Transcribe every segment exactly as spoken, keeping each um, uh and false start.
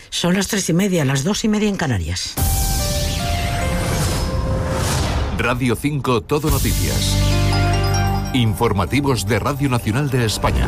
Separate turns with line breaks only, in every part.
Son las tres y media, las dos y media en Canarias.
Radio cinco Todo Noticias. Informativos de Radio Nacional de España.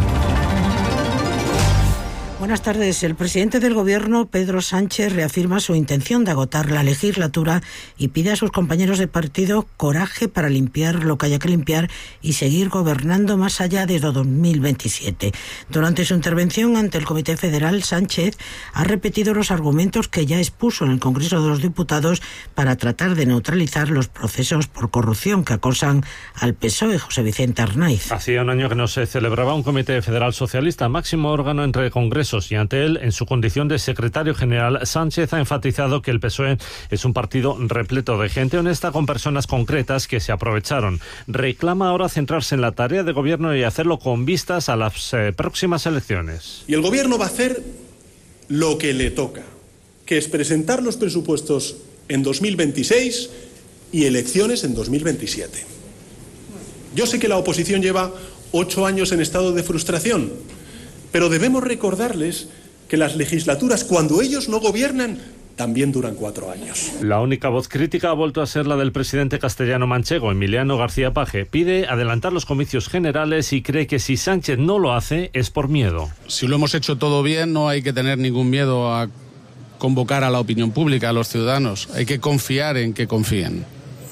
Buenas tardes. El presidente del Gobierno, Pedro Sánchez, reafirma su intención de agotar la legislatura y pide a sus compañeros de partido coraje para limpiar lo que haya que limpiar y seguir gobernando más allá de dos mil veintisiete. Durante su intervención ante el Comité Federal, Sánchez ha repetido los argumentos que ya expuso en el Congreso de los Diputados para tratar de neutralizar los procesos por corrupción que acosan al P S O E. José Vicente Arnaiz.
Hacía un año que no se celebraba un Comité Federal Socialista, máximo órgano entre congresos, y ante él, en su condición de secretario general, Sánchez ha enfatizado que el P S O E es un partido repleto de gente honesta con personas concretas que se aprovecharon. Reclama ahora centrarse en la tarea de gobierno y hacerlo con vistas a las eh, próximas elecciones.
Y el gobierno va a hacer lo que le toca, que es presentar los presupuestos en dos mil veintiséis y elecciones en dos mil veintisiete. Yo sé que la oposición lleva ocho años en estado de frustración, pero debemos recordarles que las legislaturas, cuando ellos no gobiernan, también duran cuatro años.
La única voz crítica ha vuelto a ser la del presidente castellano manchego, Emiliano García Paje. Pide adelantar los comicios generales y cree que si Sánchez no lo hace es por miedo.
Si lo hemos hecho todo bien, no hay que tener ningún miedo a convocar a la opinión pública, a los ciudadanos. Hay que confiar en que confíen.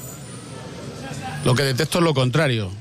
Lo que detesto es lo contrario.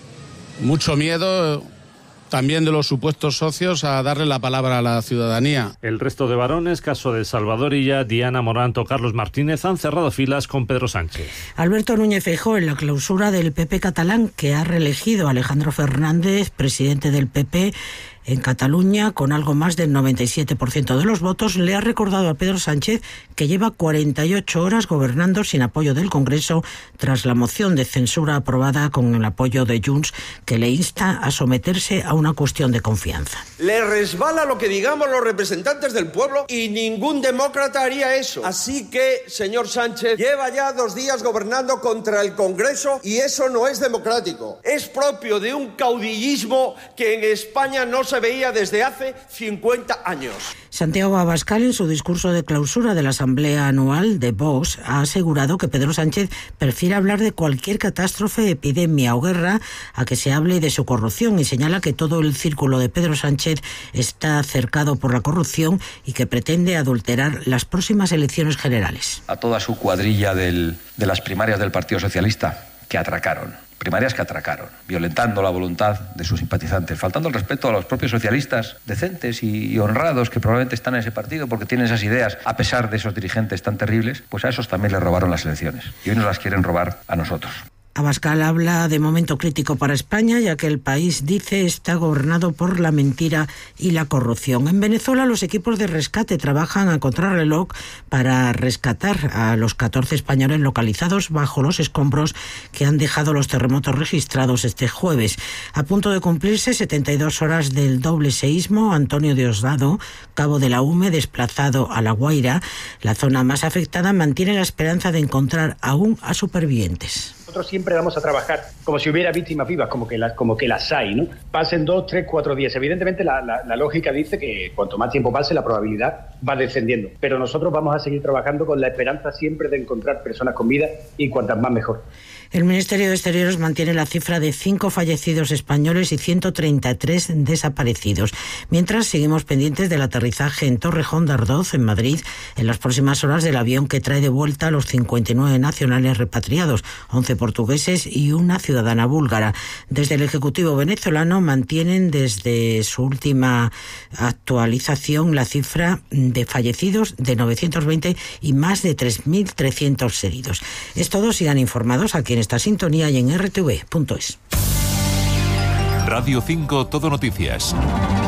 Mucho miedo también de los supuestos socios a darle la palabra a la ciudadanía.
El resto de varones, caso de Salvador Illa, Diana Moranto, Carlos Martínez, han cerrado filas con Pedro Sánchez.
Alberto Núñez Feijóo, en la clausura del P P catalán, que ha reelegido a Alejandro Fernández, presidente del P P en Cataluña, con algo más del noventa y siete por ciento de los votos, le ha recordado a Pedro Sánchez que lleva cuarenta y ocho horas gobernando sin apoyo del Congreso tras la moción de censura aprobada con el apoyo de Junts, que le insta a someterse a una cuestión de confianza.
Le resbala lo que digamos los representantes del pueblo y ningún demócrata haría eso. Así que, señor Sánchez, lleva ya dos días gobernando contra el Congreso y eso no es democrático. Es propio de un caudillismo que en España no se veía desde hace cincuenta años.
Santiago Abascal, en su discurso de clausura de la Asamblea Anual de Vox, ha asegurado que Pedro Sánchez prefiere hablar de cualquier catástrofe, epidemia o guerra a que se hable de su corrupción, y señala que todo el círculo de Pedro Sánchez está cercado por la corrupción y que pretende adulterar las próximas elecciones generales.
A toda su cuadrilla del, de las primarias del Partido Socialista, que atracaron. Primarias que atracaron, violentando la voluntad de sus simpatizantes, faltando el respeto a los propios socialistas decentes y, y honrados que probablemente están en ese partido porque tienen esas ideas, a pesar de esos dirigentes tan terribles, pues a esos también les robaron las elecciones y hoy nos las quieren robar a nosotros.
Abascal habla de momento crítico para España, ya que el país, dice, está gobernado por la mentira y la corrupción. En Venezuela, los equipos de rescate trabajan a contrarreloj para rescatar a los catorce españoles localizados bajo los escombros que han dejado los terremotos registrados este jueves. A punto de cumplirse setenta y dos horas del doble seísmo, Antonio Diosdado, cabo de la U M E, desplazado a La Guaira, la zona más afectada, mantiene la esperanza de encontrar aún a supervivientes.
Nosotros siempre vamos a trabajar como si hubiera víctimas vivas, como que las, como que las hay, ¿no? Pasen dos, tres, cuatro días. Evidentemente la, la, la lógica dice que cuanto más tiempo pase, la probabilidad va descendiendo. Pero nosotros vamos a seguir trabajando con la esperanza siempre de encontrar personas con vida y cuantas más mejor.
El Ministerio de Exteriores mantiene la cifra de cinco fallecidos españoles y ciento treinta y tres desaparecidos. Mientras, seguimos pendientes del aterrizaje en Torrejón de Ardoz, en Madrid, en las próximas horas, del avión que trae de vuelta a los cincuenta y nueve nacionales repatriados, once portugueses y una ciudadana búlgara. Desde el Ejecutivo venezolano mantienen desde su última actualización la cifra de fallecidos de novecientos veinte y más de tres mil trescientos heridos. Es todo, sigan informados aquí en esta sintonía y en r t v punto es.
Radio cinco Todo Noticias.